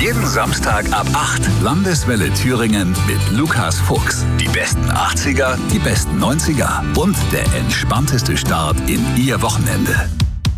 Jeden Samstag ab 8. Landeswelle Thüringen mit Lukas Fuchs. Die besten 80er, die besten 90er und der entspannteste Start in Ihr Wochenende.